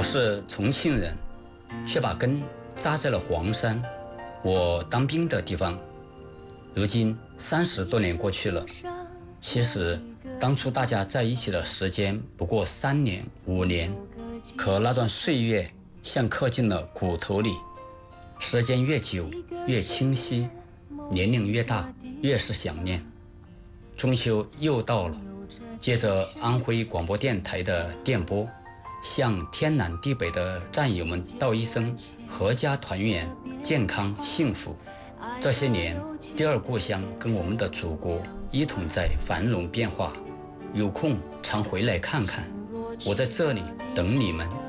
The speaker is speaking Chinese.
是重庆人，却把根扎在了黄山，我当兵的地方。如今30多年过去了，其实当初大家在一起的时间不过3年5年，可那段岁月像刻进了骨头里，时间越久越清晰，年龄越大越是想念。中秋又到了，借着安徽广播电台的电波，向天南地北的战友们道一声阖家团圆，健康幸福。这些年，第二故乡跟我们的祖国一同在繁荣变化，有空常回来看看，我在这里等你们。